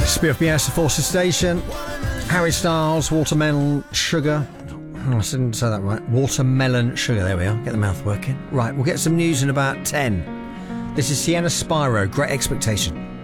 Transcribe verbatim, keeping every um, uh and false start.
Spirit Fiesta Forces Station. Harry Styles, Watermelon Sugar. Oh, I didn't say that right. Watermelon Sugar. There we are. Get the mouth working. Right, we'll get some news in about ten. This is Sienna Spyro, Great Expectation.